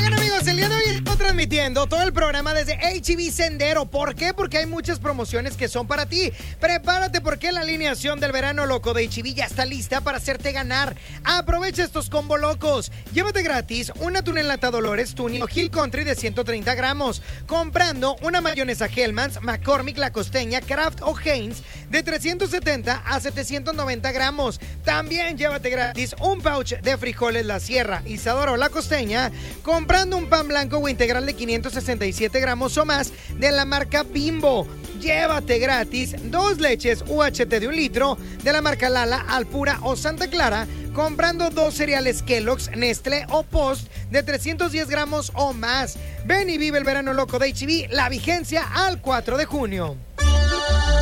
Oigan, amigos, el día de hoy estamos transmitiendo todo el programa desde H-E-B Sendero. ¿Por qué? Porque hay muchas promociones que son para ti. Prepárate porque la alineación del verano loco de H-E-B ya está lista para hacerte ganar. Aprovecha estos combo locos. Llévate gratis un atún enlatado Dolores Tuni o Hill Country de 130 gramos. Comprando una mayonesa Hellmann's, McCormick, La Costeña, Kraft o Heinz de 370 a 790 gramos. También llévate gratis un pouch de frijoles La Sierra, Isadora o La Costeña, comprando un pan blanco o integral de 567 gramos o más de la marca Bimbo. Llévate gratis 2 leches UHT de 1 litro de la marca Lala, Alpura o Santa Clara, comprando 2 cereales Kellogg's, Nestlé o Post de 310 gramos o más. Ven y vive el verano loco de H-E-B, la vigencia al 4 de junio.